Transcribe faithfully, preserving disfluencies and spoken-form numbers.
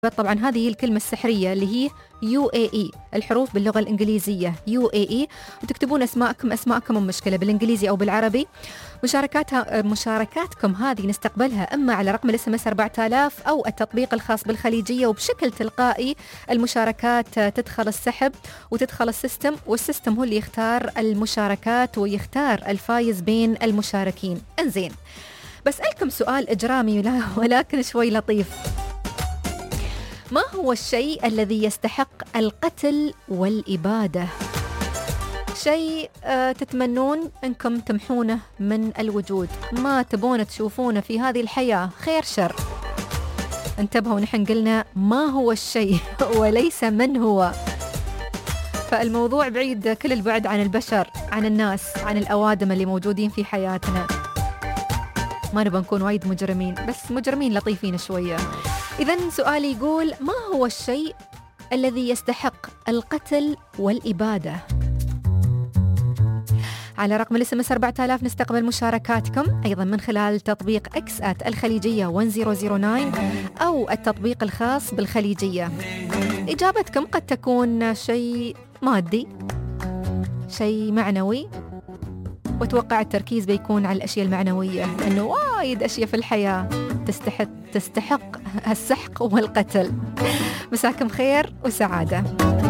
طبعا هذه الكلمة السحرية اللي هي يو إيه إي، الحروف باللغة الإنجليزية يو إيه إي، وتكتبون أسماءكم أسماءكم مو مشكلة بالإنجليزي أو بالعربي. مشاركاتها مشاركاتكم هذه نستقبلها إما على رقم الاس ام اس أربعة آلاف أو التطبيق الخاص بالخليجية، وبشكل تلقائي المشاركات تدخل السحب وتدخل السيستم، والسيستم هو اللي يختار المشاركات ويختار الفايز بين المشاركين. انزين، بسألكم سؤال إجرامي ولكن شوي لطيف. ما هو الشيء الذي يستحق القتل والإبادة؟ شيء آه تتمنون أنكم تمحونه من الوجود، ما تبون تشوفونه في هذه الحياة، خير شر. انتبهوا، نحن قلنا ما هو الشيء وليس من هو، فالموضوع بعيد كل البعد عن البشر، عن الناس، عن الأوادم اللي موجودين في حياتنا. ما نبغى نكون وايد مجرمين، بس مجرمين لطيفين شوية. إذن سؤالي يقول: ما هو الشيء الذي يستحق القتل والإبادة؟ على رقم الاس ام اس أربعة آلاف نستقبل مشاركاتكم أيضا من خلال تطبيق اكس آت الخليجية واحد صفر صفر تسعة أو التطبيق الخاص بالخليجية. إجابتكم قد تكون شيء مادي، شيء معنوي، وتوقع التركيز بيكون على الأشياء المعنوية، أنه وايد أشياء في الحياة تستحق تستحق السحق والقتل. مساكم خير وسعادة.